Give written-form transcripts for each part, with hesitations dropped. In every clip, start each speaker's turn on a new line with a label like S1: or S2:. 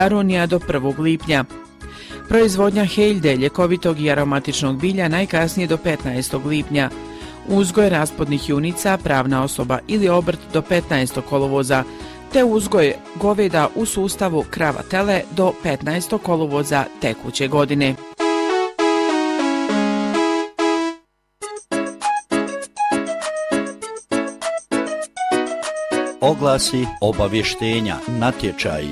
S1: aronija do 1. lipnja. Proizvodnja heljde, ljekovitog i aromatičnog bilja najkasnije do 15. lipnja. Uzgoj rasplodnih junica, pravna osoba ili obrt do 15. kolovoza, te uzgoj goveda u sustavu krava-tele do 15. kolovoza tekuće godine.
S2: Oglasi, obavještenja, natječaji.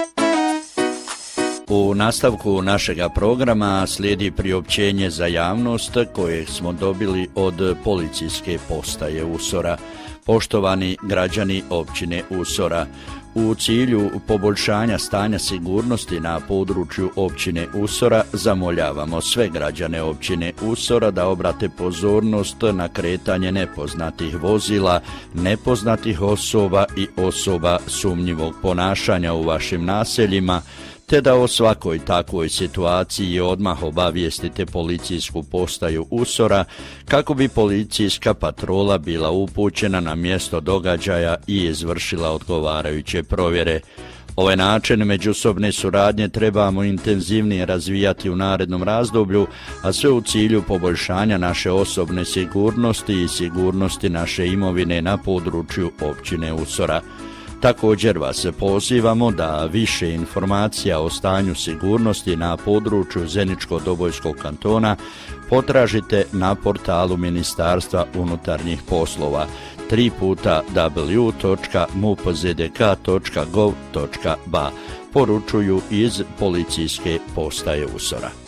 S2: U nastavku našega programa slijedi priopćenje za javnost koje smo dobili od policijske postaje Usora. Poštovani građani općine Usora, u cilju poboljšanja stanja sigurnosti na području općine Usora zamoljavamo sve građane općine Usora da obrate pozornost na kretanje nepoznatih vozila, nepoznatih osoba i osoba sumnjivog ponašanja u vašim naseljima, te da o svakoj takvoj situaciji odmah obavijestite policijsku postaju Usora kako bi policijska patrola bila upućena na mjesto događaja i izvršila odgovarajuće provjere. Ovaj način međusobne suradnje trebamo intenzivnije razvijati u narednom razdoblju, a sve u cilju poboljšanja naše osobne sigurnosti i sigurnosti naše imovine na području općine Usora. Također vas pozivamo da više informacija o stanju sigurnosti na području Zeničko-Dobojskog kantona potražite na portalu Ministarstva unutarnjih poslova www.mupzdk.gov.ba, poručuju iz policijske postaje Usora.